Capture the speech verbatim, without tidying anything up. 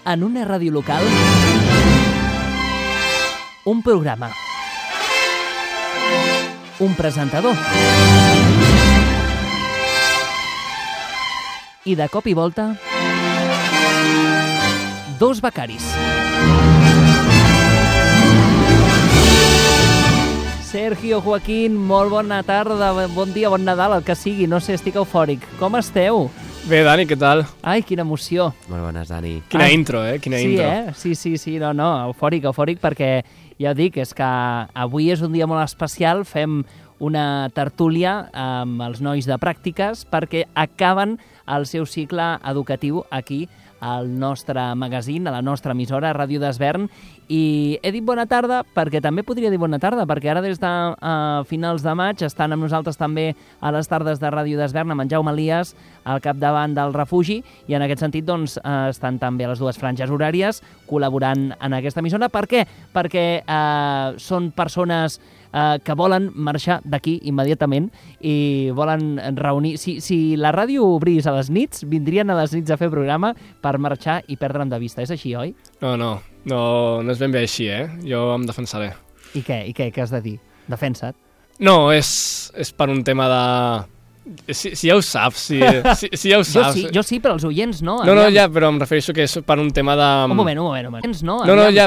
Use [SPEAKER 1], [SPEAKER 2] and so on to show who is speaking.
[SPEAKER 1] En una ràdio local, un programa, un presentador i de cop i volta dos becaris. Sergio, Joaquín, molt bona tarda, bon dia, bon Nadal, el que sigui, no sé, estic eufòric. Com esteu?
[SPEAKER 2] Bé, Dani, què tal?
[SPEAKER 1] Ai, quina emoció.
[SPEAKER 3] Molt bones, Dani.
[SPEAKER 2] Quina
[SPEAKER 1] Ai.
[SPEAKER 2] intro, eh? Quina
[SPEAKER 1] Sí,
[SPEAKER 2] intro.
[SPEAKER 1] eh? Sí, sí, sí, no, no, eufòric, eufòric, perquè ja ho dic, és que avui és un dia molt especial, fem una tertúlia amb els nois de pràctiques perquè acaben el seu cicle educatiu aquí al nostre magazín, a la nostra emissora, Ràdio d'Esvern, i he dit bona tarda perquè també podria dir bona tarda, perquè ara des de uh, finals de maig estan amb nosaltres també a les tardes de Ràdio d'Esvern amb en Jaume Elias al capdavant del refugi, i en aquest sentit doncs, uh, estan també a les dues franges horàries col·laborant en aquesta emissora. Per què? Perquè uh, són persones uh, que volen marxar d'aquí immediatament i volen reunir... Si, si la ràdio obrís a les nits, vindrien a les nits a fer programa per marxar i perdre'm de vista. És així, oi?
[SPEAKER 2] No, no, no, no és ben bé així, eh? Jo em defensaré.
[SPEAKER 1] I què? I què? Què has de dir? Defensa't.
[SPEAKER 2] No, és, és per un tema de... Si, si ja ho saps, si, si, si ja ho
[SPEAKER 1] Jo
[SPEAKER 2] saps...
[SPEAKER 1] sí, jo sí, però els oients no.
[SPEAKER 2] No, no,
[SPEAKER 1] aviam.
[SPEAKER 2] ja, però em refereixo que és per un tema de...
[SPEAKER 1] Un moment, un moment, un moment. No,
[SPEAKER 2] No, no,
[SPEAKER 1] aviam.
[SPEAKER 2] ja,